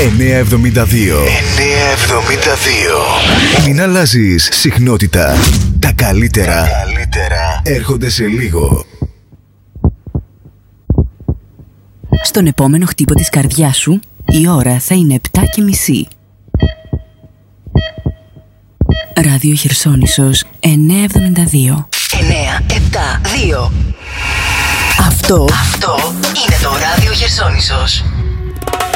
972. Μην αλλάζεις συχνότητα. Τα καλύτερα έρχονται σε λίγο. Στον επόμενο χτύπο της καρδιάς σου, η ώρα θα είναι 7:30. Ράδιο Χερσόνησος 972. 972. Αυτό είναι το Ράδιο Χερσόνησος.